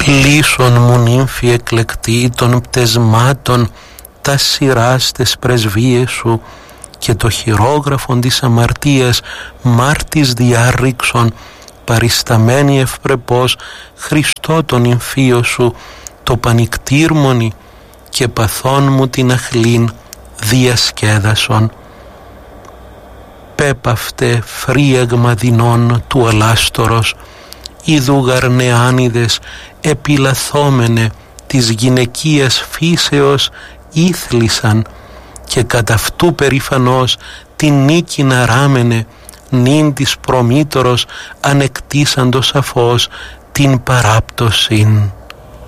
Λύσον μου νύμφη εκλεκτή των πτεσμάτων τα σειράς τες πρεσβείες σου και το χειρόγραφον της αμαρτίας μάρτης διάρρηξον παρισταμένη ευπρεπώς Χριστό τον νυμφίο σου το πανικτήρμονι και παθών μου την αχλήν διασκέδασον. Πέπαυτε φρίαγμα δεινών του αλάστορος ειδού γαρνεάνιδες επιλαθόμενε της γυναικείας φύσεως ήθλισαν και κατά αυτού περηφανώς την νίκη να ράμενε νυν της προμήτωρος ανεκτήσαντος σαφώς την παράπτωσιν.